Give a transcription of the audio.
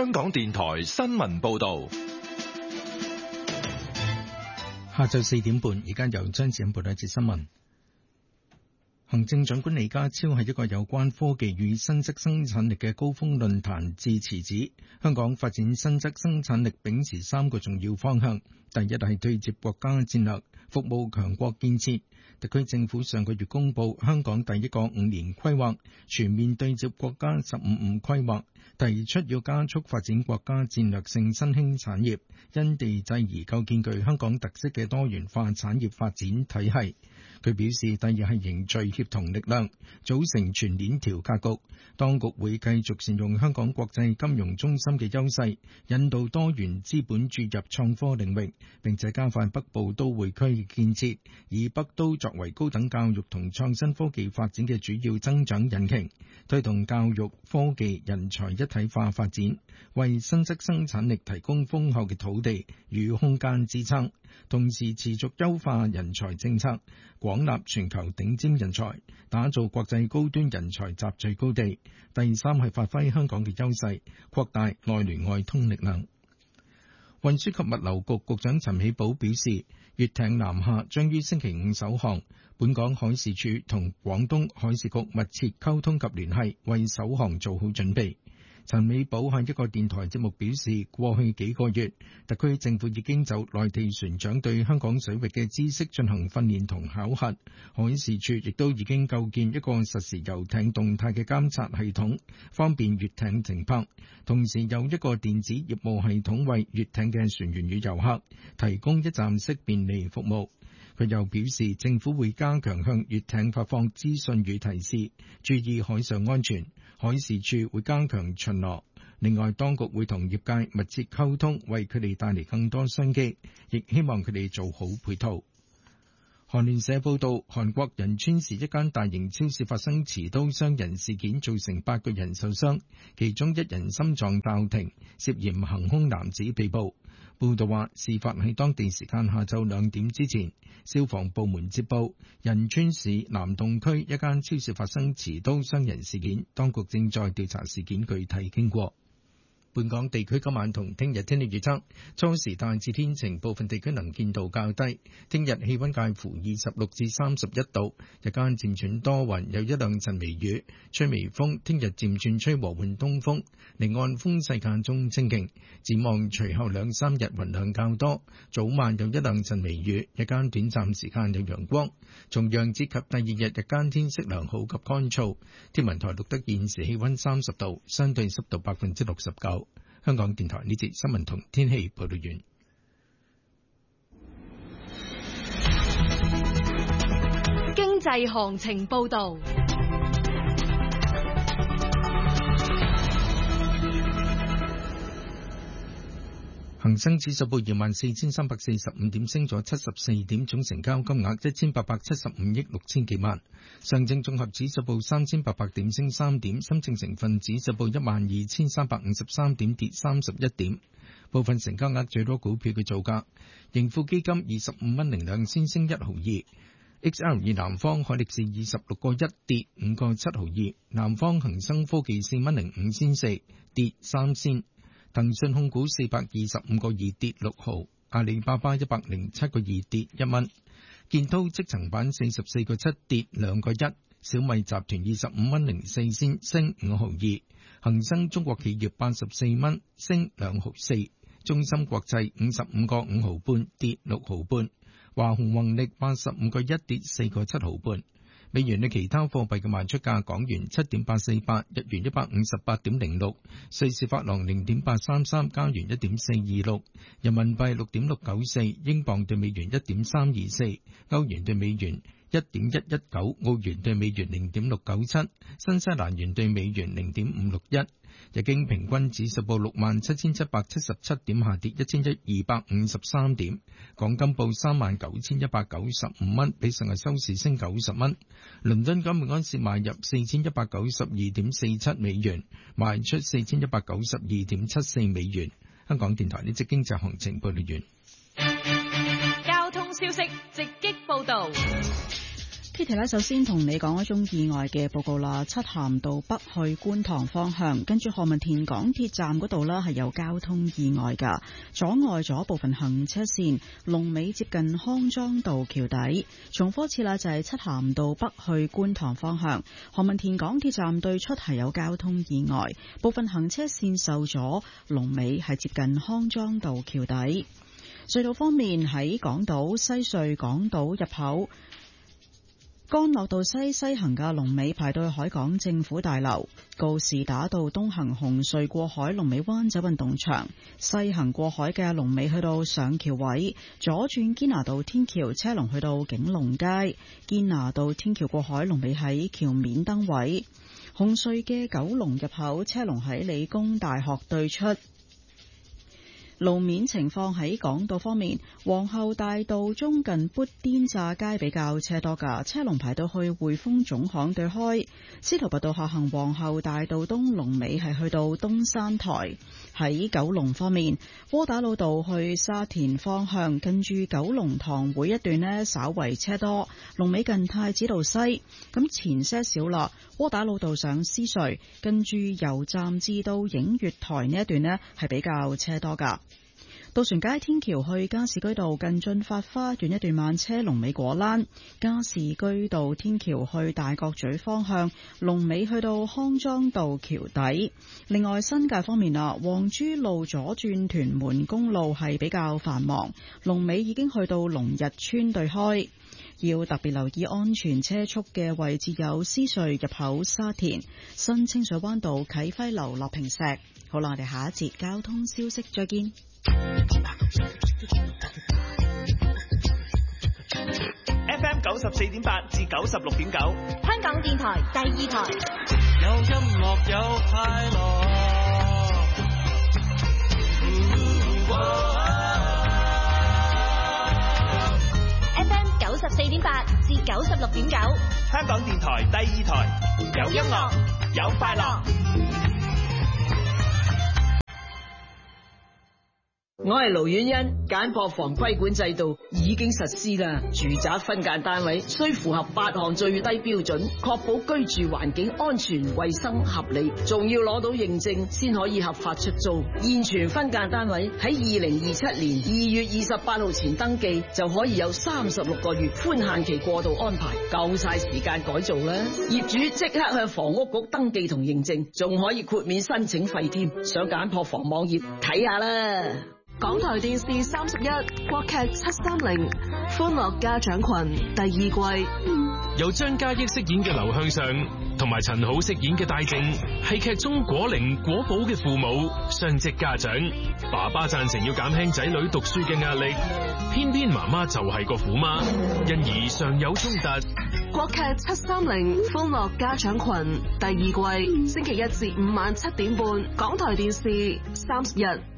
香港電台新聞報道。 下晝4點半，而家由張子欣報道一節新聞。行政長官李家超喺一個有關科技與新質生產力嘅高峰論壇致辭指，香港發展新質生產力秉持3個重要方向。第一係對接國家戰略，服務強國建設。特區政府上個月公布香港第一個5年規劃，全面對接國家15五規劃，提出要加速發展國家戰略性新興產業，因地制宜構建具香港特色嘅多元化產業發展體系。佢表示，第二係凝聚協同力量，組成全鏈條格局。當局會繼續善用香港國際金融中心嘅優勢，引導多元資本注入創科領域，並且加快北部都會區嘅建設，以北都作為高等教育同創新科技發展嘅主要增長引擎，推動教育、科技、人才一體化發展，為新質生產力提供豐厚嘅土地與空間支撐，同時持續優化人才政策，廣納全球頂尖人才，打造國際高端人才集聚高地。第三係發揮香港嘅優勢，擴大內聯外通力量。運輸及物流局局長陳美寶表示，粵艇南下將於星期五首航，本港海事處同廣東海事局密切溝通及聯繫，為首航做好準備。陳美寶喺一個電台節目表示，過去幾個月，特區政府已經就內地船長對香港水域嘅知識進行訓練同考核，海事處亦都已經構建一個實時遊艇動態嘅監察系統，方便粵艇停泊，同時有一個電子業務系統為粵艇嘅船員與遊客提供一站式便利服務。佢又表示，政府會加強向粵艇發放資訊與提示，注意海上安全。海事處會加強巡邏。另外，當局會同業界密切溝通，為佢哋帶嚟更多商機，亦希望佢哋做好配套。韓聯社報道，韓國仁川市一間大型超市發生持刀傷人事件，造成8個人受傷，其中1人心臟驟停，涉嫌行兇男子被捕。報道話，事發喺當地時間下晝2點之前，消防部門接報，仁川市南洞區一間超市發生持刀傷人事件，當局正在調查事件具體經過。本港地區今晚同聽日天氣預測，初時大致天晴，部分地區能見度較低。聽日氣溫介乎26至31度，日間漸轉多雲，有一兩陣微雨，吹微風。聽日漸轉吹和緩東風，離岸風勢間中清勁。展望隨後2、3日雲量較多，早晚有一兩陣微雨，日間短暫時間有陽光。重陽節及第二日日間天色良好及乾燥。天文台錄得現時氣溫30度，相對濕度69%。香港電台呢節新聞同天氣報道完。 經濟行情報道。 恒生指數報24,345點，升咗74點，總成交金額1875億6千幾萬。上證綜合指數報3800點，升3點。深證成分指數報12353點，跌31點。部分成交額最多股票嘅造價：盈富基金25蚊02仙，升1毫2。XL 南方海力士26個1，跌5個7毫2。南方恒生科技4蚊05仙4，跌3仙。騰訊控股425個2，跌6毫。阿里巴巴107個2，跌1蚊。建滔積層板44個7，跌2個1。小米集團25蚊04仙，升5毫2。恒生中國企業84蚊，升2毫4。中芯國際55個5毫半，跌6毫半。華虹宏力85個1，跌4個7毫半。美元對其他貨幣嘅賣出價：港元7.848，日元158.06，瑞士法郎0.833，加元1.426，人民幣6.694，英鎊對美元1.324，歐元對美元1.119，澳元對美元0.697，新西蘭元對美元0.561。日經平均指數報67,777點，下跌1,253點。港金報39,195蚊，比上日收市升90蚊。倫敦金每安士買入4,192.47美元，賣出4,192.74美元。香港電台呢節經濟行情報道完。 交通消息直擊報道。 Kitty 咧，首先同你講一宗意外嘅報告啦。漆咸道北去觀塘方向，跟住何文田港鐵站嗰度呢係有交通意外噶，阻礙咗部分行車線，龍尾接近康莊道橋底。重複一次啦，就係漆咸道北去觀塘方向，何文田港鐵站對出係有交通意外，部分行車線受阻，龍尾係接近康莊道橋底。隧道方面，喺港島西隧港島入口，干諾道西行嘅龍尾排到去海港政府大樓，告士打道東行紅隧過海龍尾灣仔運動場，西行過海嘅龍尾去到上橋位，左轉堅拿道天橋車龍去到景隆街，堅拿道天橋過海龍尾喺橋面燈位，紅隧嘅九龍入口車龍喺理工大學對出。路面情況喺港島方面，皇后大道中近砵甸乍街比較車多㗎，車龍排到去匯豐總行對開。司徒拔道下行皇后大道東龍尾係去到東山台。喺九龍方面，窩打老道去沙田方向近住九龍塘會一段呢稍為車多，龍尾近太子道西。咁前些少啦，窩打老道上獅隧近住油站至到映月台呢一段呢係比較車多㗎。渡船街天橋去加士居道近駿發花園一段慢車，龍尾果欄；加士居道天橋去大角咀方向，龍尾去到康莊道橋底。另外新界方面啦，黃珠路左轉屯門公路係比較繁忙，龍尾已經去到龍日村對開。要特別留意安全車速嘅位置有獅隧入口沙田、新清水灣道啟輝樓落坪石。好啦，我哋下一節交通消息再見。 FM 94.8至96.9， 香港電台第二台。 有音樂有快樂。 FM 94.8至96.9， 香港電台第二台，有音樂有快樂。 我係盧婉欣，簡樸房規管制度已經實施啦。住宅分間單位需符合8項最低標準，確保居住環境安全、衛生、合理，仲要攞到認證先可以合法出租。現存分間單位喺2027年2月28號前登記，就可以有36個月寬限期過渡安排，夠晒時間改造啦。業主即刻向房屋局登記同認證，仲可以豁免申請費添。上簡樸房網頁睇下啦。 港台電視31國劇730歡樂家長群第2季， 由張嘉益飾演嘅劉向上同埋陳好飾演嘅戴靜，係劇中果靈果寶嘅父母，雙職家長。爸爸贊成要減輕仔女讀書嘅壓力，偏偏媽媽就係個虎媽，因而常有衝突。 國劇730歡樂家長群第2季，星期1至5晚7點半，港台電視31。